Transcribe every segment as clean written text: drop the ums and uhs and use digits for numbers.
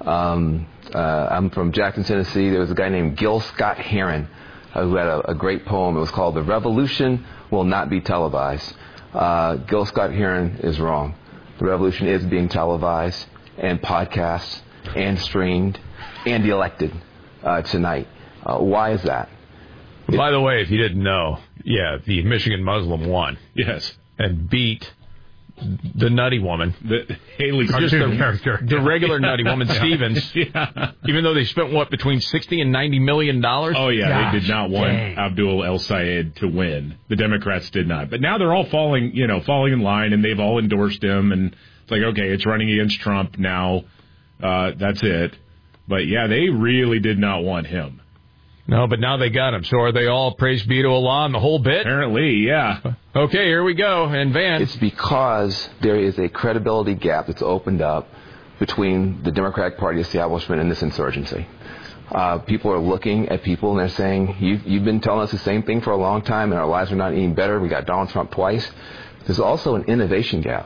I'm from Jackson, Tennessee. There was a guy named Gil Scott Heron who had a great poem. It was called "The Revolution Will Not Be Televised." Gil Scott Heron is wrong. The revolution is being televised and podcast and streamed and elected tonight. Why is that? By the way, if you didn't know, the Michigan Muslim won. Yes. And beat the nutty woman. The Haley cartoon character. The regular nutty woman, Stevens. Yeah. Even though they spent, between $60 and $90 million? Oh, yeah. Gosh, they did not want Abdul El-Sayed to win. The Democrats did not. But now they're all falling in line, and they've all endorsed him. And it's like, okay, it's running against Trump now. That's it. But, yeah, they really did not want him. No, but now they got him. So are they all praise be to Allah and the whole bit? Apparently, yeah. Okay, here we go. And Van. It's because there is a credibility gap that's opened up between the Democratic Party establishment and this insurgency. People are looking at people and they're saying, you've been telling us the same thing for a long time and our lives are not any better. We got Donald Trump twice. There's also an innovation gap.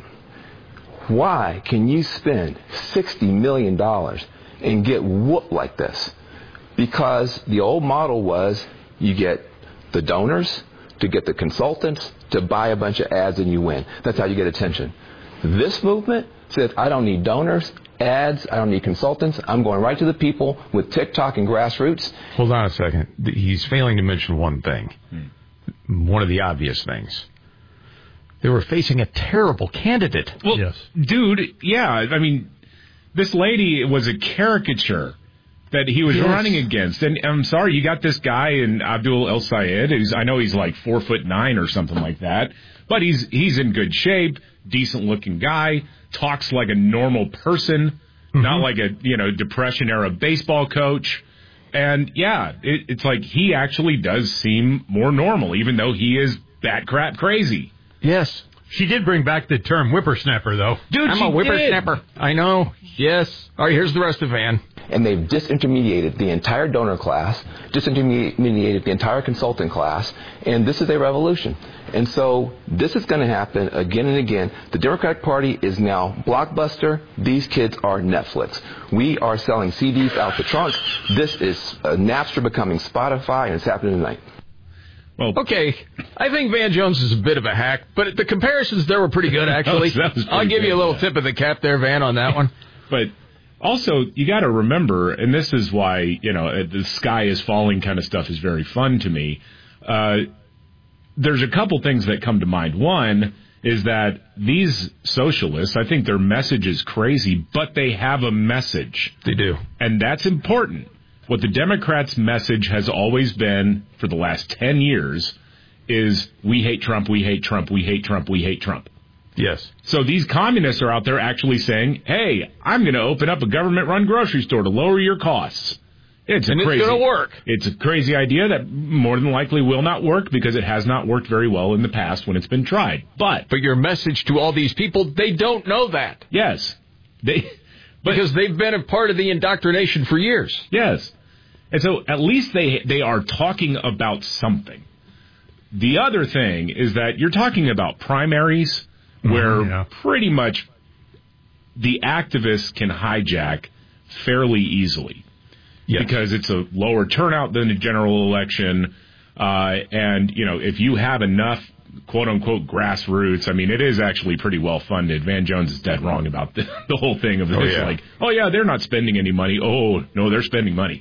Why can you spend $60 million and get whooped like this? Because the old model was you get the donors to get the consultants to buy a bunch of ads and you win. That's how you get attention. This movement says, I don't need donors, ads, I don't need consultants. I'm going right to the people with TikTok and grassroots. Hold on a second. He's failing to mention one thing. One of the obvious things. They were facing a terrible candidate. Well, yes. Dude, yeah. I mean, this lady was a caricature that he was running against. And I'm sorry, you got this guy in Abdul El-Sayed. I know he's like 4'9" or something like that, but he's in good shape, decent-looking guy, talks like a normal person, not like a Depression-era baseball coach. And, yeah, it's like he actually does seem more normal, even though he is bat crap crazy. Yes. She did bring back the term whippersnapper, though. Dude, I'm a whippersnapper. I know. Yes. All right, here's the rest of Van. And they've disintermediated the entire donor class, disintermediated the entire consultant class, and this is a revolution. And so this is going to happen again and again. The Democratic Party is now Blockbuster. These kids are Netflix. We are selling CDs out the trunk. This is Napster becoming Spotify, and it's happening tonight. Well, okay, I think Van Jones is a bit of a hack, but the comparisons there were pretty good, actually. I'll give you a little tip of the cap there, Van, on that one. But also, you got to remember, and this is why, the sky is falling kind of stuff is very fun to me. There's a couple things that come to mind. One is that these socialists, I think their message is crazy, but they have a message. They do. And that's important. What the Democrats' message has always been for the last 10 years is we hate Trump, we hate Trump, we hate Trump, we hate Trump. Yes. So these communists are out there actually saying, hey, I'm going to open up a government-run grocery store to lower your costs. It's going to work. It's a crazy idea that more than likely will not work because it has not worked very well in the past when it's been tried. But your message to all these people, they don't know that. Yes. Because they've been a part of the indoctrination for years. Yes. And so at least they are talking about something. The other thing is that you're talking about primaries where pretty much the activists can hijack fairly easily. Yes. Because it's a lower turnout than the general election. And, if you have enough quote-unquote grassroots, I mean, it is actually pretty well-funded. Van Jones is dead wrong about the whole thing of this. Like, they're not spending any money. Oh, no, they're spending money.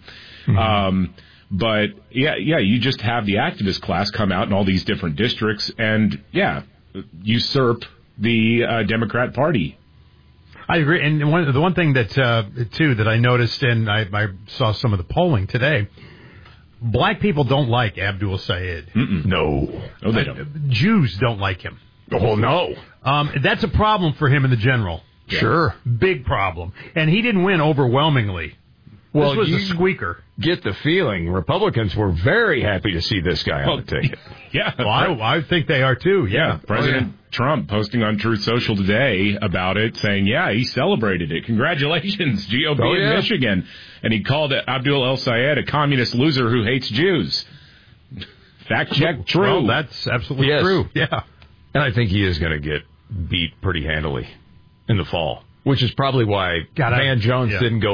But, you just have the activist class come out in all these different districts and, usurp the Democrat Party. I agree. And the one thing that, too, that I noticed, and I saw some of the polling today, black people don't like Abdul Sayed. No, they don't. Jews don't like him. Oh, no. That's a problem for him in the general. Yeah. Sure. Big problem. And he didn't win overwhelmingly. Well, this was a squeaker. Get the feeling Republicans were very happy to see this guy on the ticket. Yeah. Well, I think they are, too. Yeah. President Trump posting on Truth Social today about it, saying, he celebrated it. Congratulations, GOP in Michigan. And he called Abdul El-Sayed a communist loser who hates Jews. Fact check, true. Well, that's absolutely true. Yeah. And I think he is going to get beat pretty handily in the fall, which is probably why Van Jones didn't go